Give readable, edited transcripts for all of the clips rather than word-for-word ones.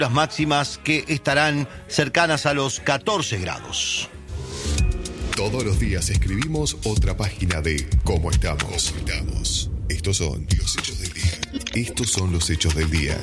Las máximas que estarán cercanas a los 14 grados. Todos los días escribimos otra página de Cómo estamos. Estos son los hechos del día. Estos son los hechos del día.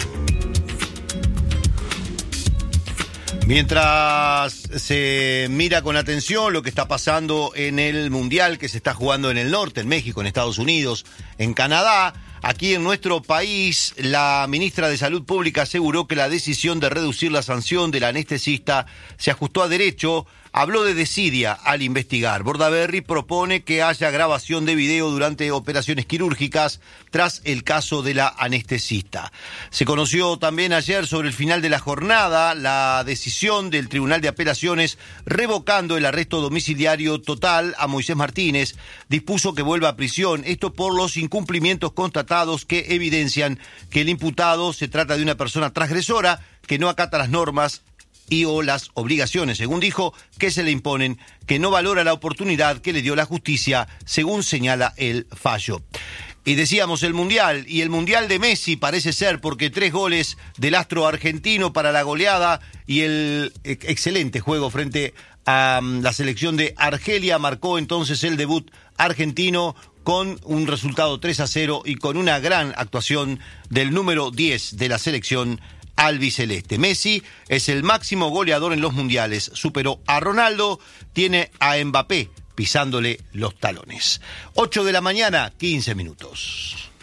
Mientras se mira con atención lo que está pasando en el Mundial que se está jugando en el norte, en México, en Estados Unidos, en Canadá, aquí en nuestro país, la ministra de Salud Pública aseguró que la decisión de reducir la sanción del anestesista se ajustó a derecho. Habló de desidia al investigar. Bordaberry propone que haya grabación de video durante operaciones quirúrgicas tras el caso de la anestesista. Se conoció también ayer sobre el final de la jornada la decisión del Tribunal de Apelaciones revocando el arresto domiciliario total a Moisés Martínez. Dispuso que vuelva a prisión, esto por los incumplimientos constatados que evidencian que el imputado se trata de una persona transgresora que no acata las normas y o las obligaciones, según dijo, que se le imponen, que no valora la oportunidad que le dio la justicia, según señala el fallo. Y decíamos el Mundial, y el Mundial de Messi parece ser, porque 3 goles del astro argentino para la goleada y el excelente juego frente a la selección de Argelia marcó entonces el debut argentino con un resultado 3-0 y con una gran actuación del número 10 de la selección albiceleste. Messi es el máximo goleador en los mundiales, superó a Ronaldo, tiene a Mbappé pisándole los talones. 8 de la mañana, 15 minutos.